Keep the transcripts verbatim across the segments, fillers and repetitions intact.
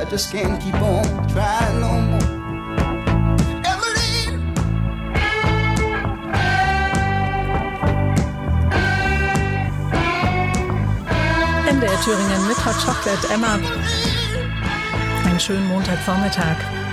just can't keep on trying no more. M D R Thüringen mit Hot Chocolate, Emma. Einen schönen Montagvormittag.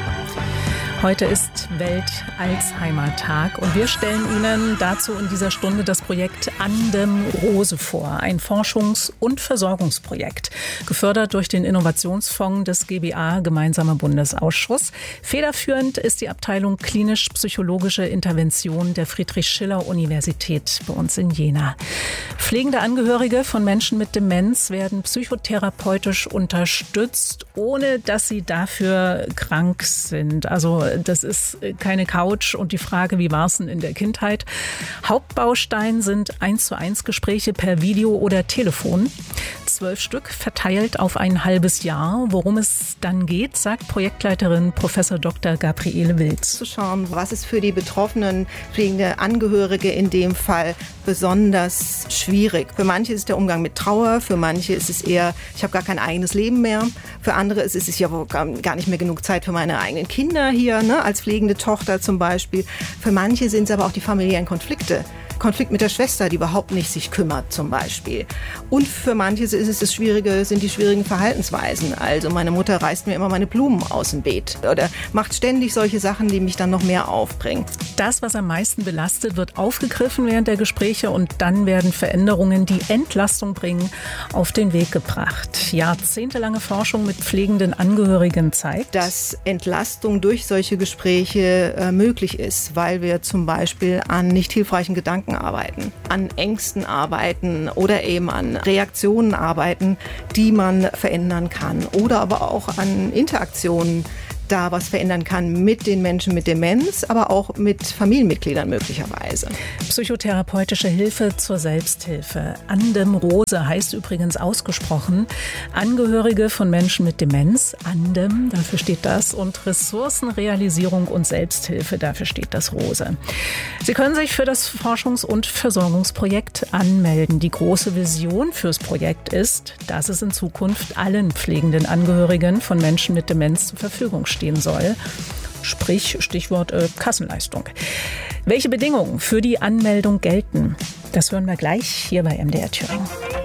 Heute ist Welt-Alzheimer-Tag und wir stellen Ihnen dazu in dieser Stunde das Projekt Andem Rose vor. Ein Forschungs- und Versorgungsprojekt, gefördert durch den Innovationsfonds des G B A, Gemeinsamer Bundesausschuss. Federführend ist die Abteilung Klinisch-Psychologische Intervention der Friedrich-Schiller-Universität bei uns in Jena. Pflegende Angehörige von Menschen mit Demenz werden psychotherapeutisch unterstützt, ohne dass sie dafür krank sind. Also das ist keine Couch und die Frage, wie war es denn in der Kindheit? Hauptbaustein sind eins zu eins Gespräche per Video oder Telefon. Zwölf Stück verteilt auf ein halbes Jahr. Worum es dann geht, sagt Projektleiterin Professor Doktor Gabriele Wilz. Zu schauen, was ist für die betroffenen pflegende Angehörige in dem Fall besonders schwierig. Für manche ist der Umgang mit Trauer, für manche ist es eher, ich habe gar kein eigenes Leben mehr. Für andere ist es, ich habe gar nicht mehr genug Zeit für meine eigenen Kinder hier, ne, als pflegende Tochter zum Beispiel. Für manche sind es aber auch die familiären Konflikte. Konflikt mit der Schwester, die überhaupt nicht sich kümmert zum Beispiel. Und für manche ist es das Schwierige, sind die schwierigen Verhaltensweisen. Also meine Mutter reißt mir immer meine Blumen aus dem Beet oder macht ständig solche Sachen, die mich dann noch mehr aufbringen. Das, was am meisten belastet, wird aufgegriffen während der Gespräche und dann werden Veränderungen, die Entlastung bringen, auf den Weg gebracht. Jahrzehntelange Forschung mit pflegenden Angehörigen zeigt, dass Entlastung durch solche Gespräche äh, möglich ist, weil wir zum Beispiel an nicht hilfreichen Gedanken arbeiten, an Ängsten arbeiten oder eben an Reaktionen arbeiten, die man verändern kann oder aber auch an Interaktionen da was verändern kann mit den Menschen mit Demenz, aber auch mit Familienmitgliedern möglicherweise. Psychotherapeutische Hilfe zur Selbsthilfe. Andem Rose heißt übrigens ausgesprochen Angehörige von Menschen mit Demenz. Andem, dafür steht das, und Ressourcenrealisierung und Selbsthilfe, dafür steht das Rose. Sie können sich für das Forschungs- und Versorgungsprojekt anmelden. Die große Vision fürs Projekt ist, dass es in Zukunft allen pflegenden Angehörigen von Menschen mit Demenz zur Verfügung steht. stehen soll. Sprich, Stichwort äh, Kassenleistung. Welche Bedingungen für die Anmeldung gelten, das hören wir gleich hier bei M D R Thüringen.